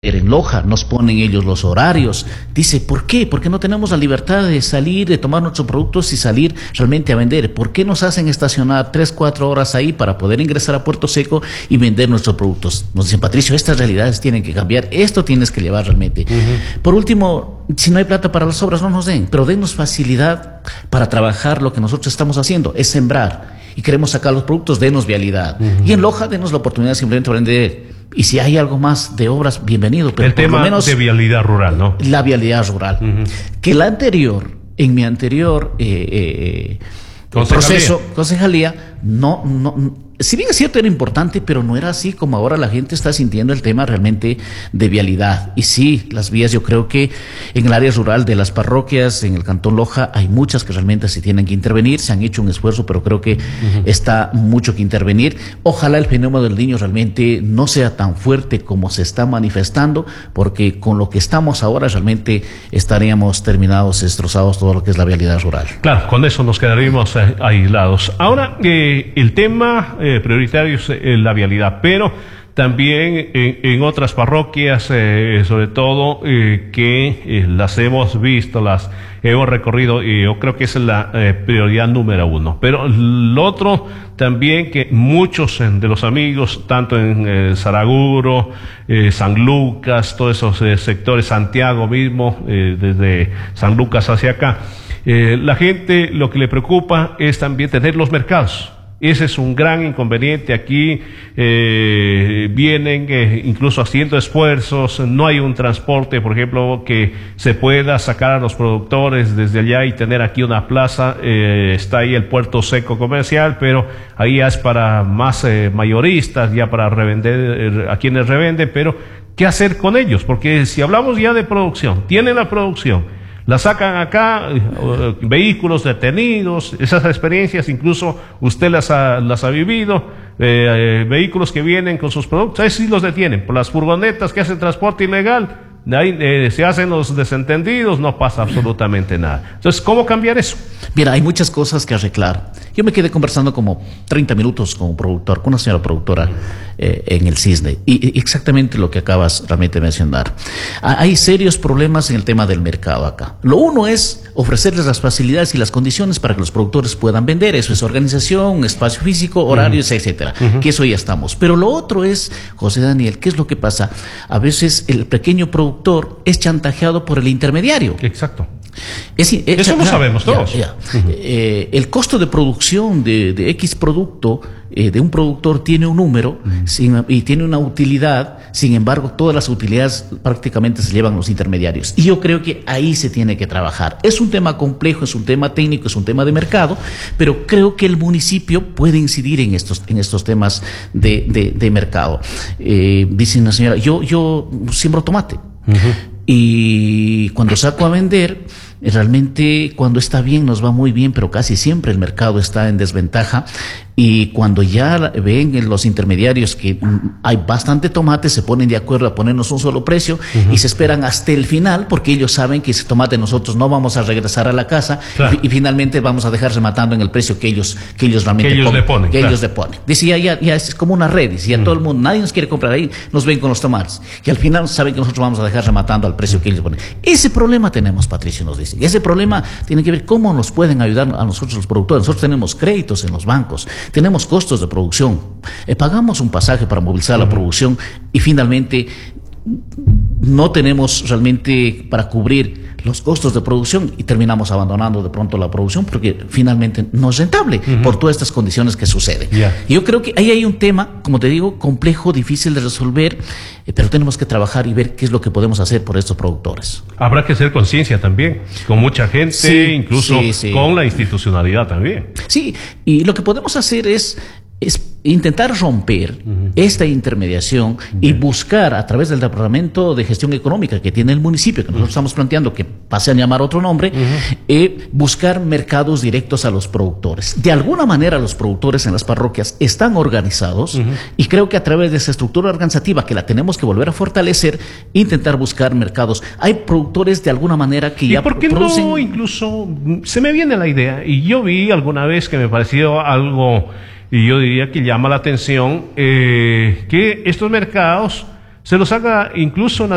En Loja nos ponen ellos los horarios. Dice, ¿por qué? ¿Por qué no tenemos la libertad de salir, de tomar nuestros productos y salir realmente a vender? ¿Por qué nos hacen estacionar 3-4 horas ahí para poder ingresar a Puerto Seco y vender nuestros productos? Nos dicen, Patricio, estas realidades tienen que cambiar, esto tienes que llevar realmente. Por último, si no hay plata para las obras, no nos den, pero dennos facilidad para trabajar lo que nosotros estamos haciendo, es sembrar. Y queremos sacar los productos, denos vialidad. Y en Loja, denos la oportunidad simplemente de vender. Y si hay algo más de obras, bienvenido. Pero el tema por lo menos de vialidad rural, ¿no? La vialidad rural. Que la anterior, en mi anterior proceso, concejalía, si bien es cierto era importante, pero no era así como ahora la gente está sintiendo el tema realmente de vialidad. Y sí, las vías, yo creo que en el área rural de las parroquias, en el Cantón Loja, hay muchas que realmente se tienen que intervenir, se han hecho un esfuerzo, pero creo que está mucho que intervenir. Ojalá el fenómeno del Niño realmente no sea tan fuerte como se está manifestando, porque con lo que estamos ahora realmente estaríamos terminados, destrozados todo lo que es la vialidad rural. Claro, con eso nos quedaríamos aislados. Ahora, el tema prioritario es la vialidad, pero también en otras parroquias, sobre todo que las hemos visto, las hemos recorrido, y yo creo que esa es la prioridad número uno. Pero lo otro también, que muchos de los amigos, tanto en Saraguro, San Lucas, todos esos sectores, Santiago mismo, desde San Lucas hacia acá, la gente lo que le preocupa es también tener los mercados. Ese es un gran inconveniente. Aquí vienen incluso haciendo esfuerzos, no hay un transporte, por ejemplo, que se pueda sacar a los productores desde allá y tener aquí una plaza. Está ahí el Puerto Seco comercial, pero ahí ya es para más mayoristas, ya para revender a quienes revenden, pero ¿qué hacer con ellos? Porque si hablamos ya de producción, tienen la producción, la sacan acá, vehículos detenidos, esas experiencias incluso usted las ha vivido, vehículos que vienen con sus productos, ahí sí los detienen, por las furgonetas que hacen transporte ilegal, de ahí se hacen los desentendidos, no pasa absolutamente nada. Entonces, ¿cómo cambiar eso? Mira, hay muchas cosas que arreglar. Yo me quedé conversando como 30 minutos como productor, con una señora productora en el Cisne, y exactamente lo que acabas realmente de mencionar. Hay serios problemas en el tema del mercado acá. Lo uno es ofrecerles las facilidades y las condiciones para que los productores puedan vender. Eso es organización, espacio físico, horarios, etcétera. Que eso ya estamos. Pero lo otro es, José Daniel, ¿qué es lo que pasa? A veces el pequeño productor es chantajeado por el intermediario. Exacto. Eso lo sabemos todos. El costo de producción de X producto de un productor tiene un número y tiene una utilidad. Sin embargo, todas las utilidades prácticamente se llevan los intermediarios, y yo creo que ahí se tiene que trabajar. Es un tema complejo, es un tema técnico, es un tema de mercado, pero creo que el municipio puede incidir en estos temas de mercado. Dice una señora, yo siembro tomate, y cuando saco a vender, realmente cuando está bien nos va muy bien, pero casi siempre el mercado está en desventaja, y cuando ya ven en los intermediarios que hay bastante tomate, se ponen de acuerdo a ponernos un solo precio y se esperan hasta el final, porque ellos saben que ese tomate nosotros no vamos a regresar a la casa, y finalmente vamos a dejar rematando en el precio que ellos realmente ellos le ponen. Dice, ya es como una red, dice, ya todo el mundo, nadie nos quiere comprar ahí, nos ven con los tomates, y al final saben que nosotros vamos a dejar rematando al precio que ellos ponen. Ese problema tenemos, Patricio, nos dice. Ese problema tiene que ver cómo nos pueden ayudar a nosotros los productores. Nosotros tenemos créditos en los bancos, tenemos costos de producción, pagamos un pasaje para movilizar la producción, y finalmente no tenemos realmente para cubrir los costos de producción, y terminamos abandonando de pronto la producción porque finalmente no es rentable por todas estas condiciones que suceden. Yo creo que ahí hay un tema, como te digo, complejo, difícil de resolver, pero tenemos que trabajar y ver qué es lo que podemos hacer por estos productores. Habrá que hacer conciencia también, con mucha gente, incluso con la institucionalidad también. Sí, y lo que podemos hacer es intentar romper esta intermediación y buscar a través del Departamento de Gestión Económica que tiene el municipio, que nosotros estamos planteando que pase a llamar otro nombre, buscar mercados directos a los productores. De alguna manera los productores en las parroquias están organizados, y creo que a través de esa estructura organizativa, que la tenemos que volver a fortalecer, intentar buscar mercados. Hay productores de alguna manera que ya producen. ¿Y por qué no incluso, se me viene la idea, y yo vi alguna vez que me pareció algo, y yo diría que llama la atención, que estos mercados se los haga incluso